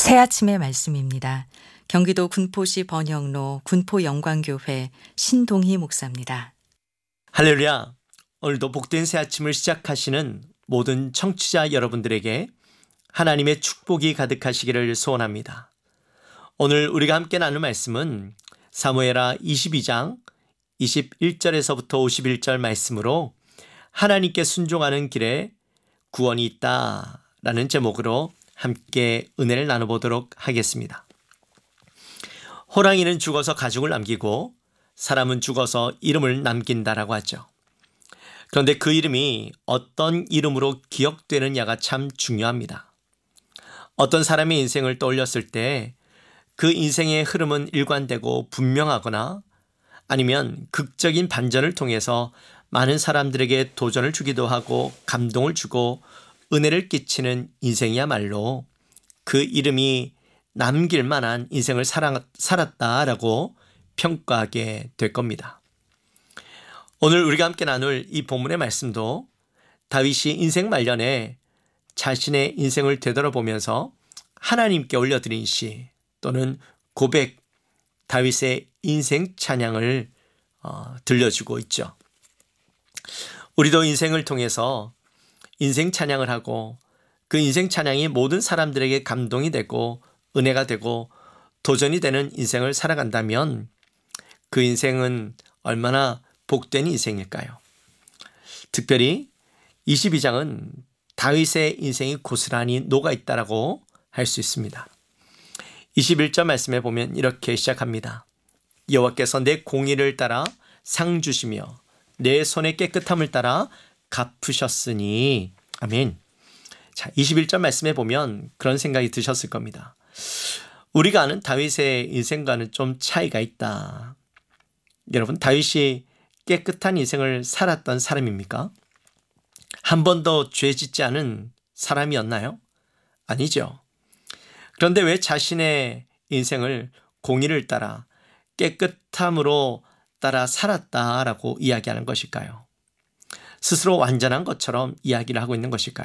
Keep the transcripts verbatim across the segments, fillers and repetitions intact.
새아침의 말씀입니다. 경기도 군포시 번영로 군포영광교회 신동희 목사입니다. 할렐루야. 오늘도 복된 새 아침을 시작하시는 모든 청취자 여러분들에게 하나님의 축복이 가득하시기를 소원합니다. 오늘 우리가 함께 나눌 말씀은 사무엘하 이십이 장 이십일 절에서부터 오십일 절 말씀으로 하나님께 순종하는 길에 구원이 있다 라는 제목으로 함께 은혜를 나눠보도록 하겠습니다. 호랑이는 죽어서 가죽을 남기고 사람은 죽어서 이름을 남긴다라고 하죠. 그런데 그 이름이 어떤 이름으로 기억되느냐가 참 중요합니다. 어떤 사람의 인생을 떠올렸을 때 그 인생의 흐름은 일관되고 분명하거나 아니면 극적인 반전을 통해서 많은 사람들에게 도전을 주기도 하고 감동을 주고 은혜를 끼치는 인생이야말로 그 이름이 남길 만한 인생을 살았다라고 평가하게 될 겁니다. 오늘 우리가 함께 나눌 이 본문의 말씀도 다윗이 인생 말년에 자신의 인생을 되돌아보면서 하나님께 올려드린 시 또는 고백, 다윗의 인생 찬양을 어, 들려주고 있죠. 우리도 인생을 통해서 인생 찬양을 하고 그 인생 찬양이 모든 사람들에게 감동이 되고 은혜가 되고 도전이 되는 인생을 살아간다면 그 인생은 얼마나 복된 인생일까요? 특별히 이십이 장은 다윗의 인생이 고스란히 녹아있다라고 할 수 있습니다. 이십일 절 말씀에 보면 이렇게 시작합니다. 여호와께서 내 공의를 따라 상 주시며 내 손의 깨끗함을 따라 갚으셨으니 아멘. 자, 이십일 절 말씀에 보면 그런 생각이 드셨을 겁니다. 우리가 아는 다윗의 인생과는 좀 차이가 있다. 여러분, 다윗이 깨끗한 인생을 살았던 사람입니까? 한 번도 죄 짓지 않은 사람이었나요? 아니죠. 그런데 왜 자신의 인생을 공의를 따라 깨끗함으로 따라 살았다라고 이야기하는 것일까요? 스스로 완전한 것처럼 이야기를 하고 있는 것일까요?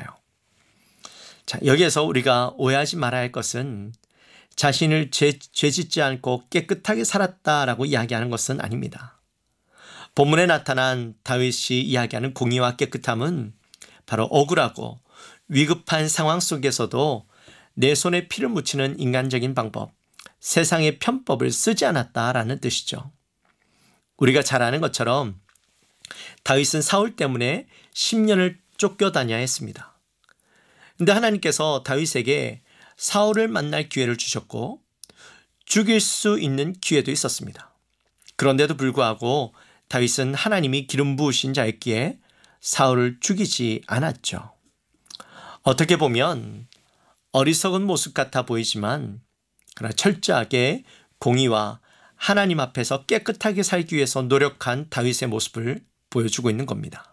자, 여기에서 우리가 오해하지 말아야 할 것은 자신을 죄, 죄 짓지 않고 깨끗하게 살았다라고 이야기하는 것은 아닙니다. 본문에 나타난 다윗이 이야기하는 공의와 깨끗함은 바로 억울하고 위급한 상황 속에서도 내 손에 피를 묻히는 인간적인 방법, 세상의 편법을 쓰지 않았다라는 뜻이죠. 우리가 잘 아는 것처럼 다윗은 사울 때문에 십 년을 쫓겨다녀야 했습니다. 그런데 하나님께서 다윗에게 사울을 만날 기회를 주셨고 죽일 수 있는 기회도 있었습니다. 그런데도 불구하고 다윗은 하나님이 기름 부으신 자였기에 사울을 죽이지 않았죠. 어떻게 보면 어리석은 모습 같아 보이지만 그러나 철저하게 공의와 하나님 앞에서 깨끗하게 살기 위해서 노력한 다윗의 모습을 보여주고 있는 겁니다.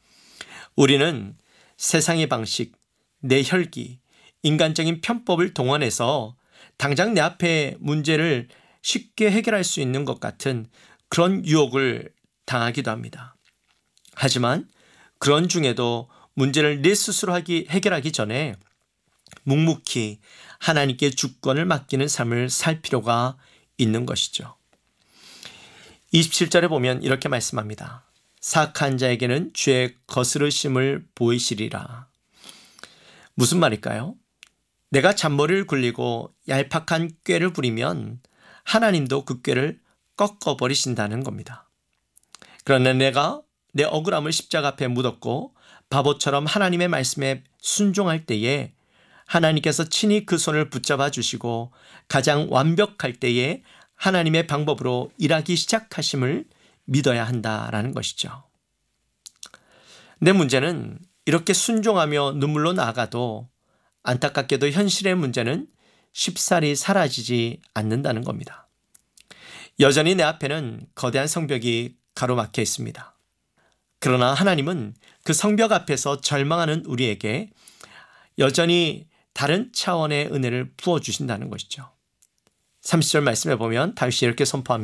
우리는 세상의 방식, 내 혈기, 인간적인 편법을 동원해서 당장 내 앞에 문제를 쉽게 해결할 수 있는 것 같은 그런 유혹을 당하기도 합니다. 하지만 그런 중에도 문제를 내 스스로 하기, 해결하기 전에 묵묵히 하나님께 주권을 맡기는 삶을 살 필요가 있는 것이죠. 이십칠 절에 보면 이렇게 말씀합니다. 사악한 자에게는 죄의 거스르심을 보이시리라. 무슨 말일까요? 내가 잔머리를 굴리고 얄팍한 꾀를 부리면 하나님도 그 꾀를 꺾어버리신다는 겁니다. 그러나 내가 내 억울함을 십자가 앞에 묻었고 바보처럼 하나님의 말씀에 순종할 때에 하나님께서 친히 그 손을 붙잡아 주시고 가장 완벽할 때에 하나님의 방법으로 일하기 시작하심을 믿어야 한다라는 것이죠. 내 문제는 이렇게 순종하며 눈물로 나아가도 안타깝게도 현실의 문제는 쉽사리 사라지지 않는다는 겁니다. 여전히 내 앞에는 거대한 성벽이 가로막혀 있습니다. 그러나 하나님은 그 성벽 앞에서 절망하는 우리에게 여전히 다른 차원의 은혜를 부어주신다는 것이죠. 삼십 절 말씀에 보면 다윗이 이렇게 선포합니다.